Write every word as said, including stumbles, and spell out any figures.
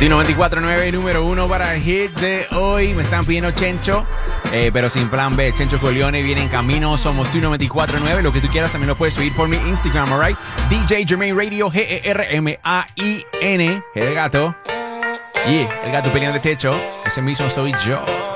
T noventa y cuatro punto nueve, número uno para hits de hoy. Me están pidiendo Chencho, eh, pero sin plan B. Chencho Corleone viene en camino. Somos T noventa y cuatro punto nueve. Lo que tú quieras también lo puedes subir por mi Instagram, alright? D J Jermaine Radio, G E R M A I N. G de gato. Y el gato peleando de techo. Ese mismo soy yo.